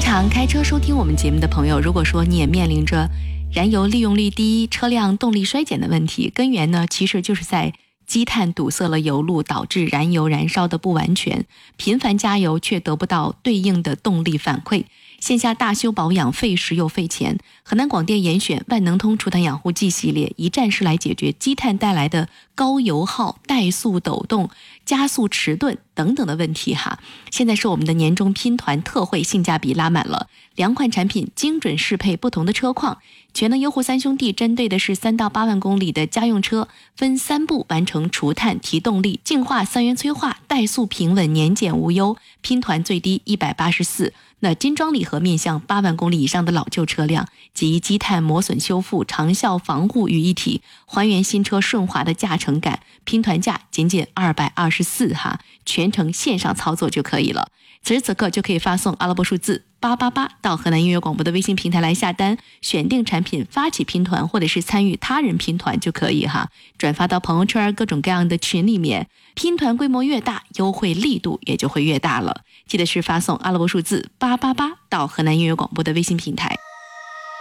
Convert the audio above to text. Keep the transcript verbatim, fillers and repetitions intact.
常开车收听我们节目的朋友，如果说你也面临着燃油利用率低、车辆动力衰减的问题，根源呢其实就是在积碳堵塞了油路，导致燃油燃烧的不完全，频繁加油却得不到对应的动力反馈，线下大修保养费时又费钱。河南广电严选万能通除碳养护剂系列，一站式来解决积碳带来的高油耗、怠速抖动、加速迟钝等等的问题哈。现在是我们的年终拼团特惠，性价比拉满了，两款产品精准适配不同的车况。全能优护三兄弟针对的是三到八万公里的家用车，分三步完成除碳、提动力、净化、三元催化、怠速平稳、年检无忧，拼团最低一百八十四。那金装礼盒面向八万公里以上的老旧车辆，集积碳磨损修复、长效防护于一体，还原新车顺滑的驾乘感。拼团价仅仅二百二十四哈，全程线上操作就可以了。此时此刻就可以发送阿拉伯数字八八八到河南音乐广播的微信平台来下单，选定产品发起拼团，或者是参与他人拼团就可以哈，转发到朋友圈各种各样的群里面，拼团规模越大，优惠力度也就会越大了。记得是发送阿拉伯数字八八八到河南音乐广播的微信平台。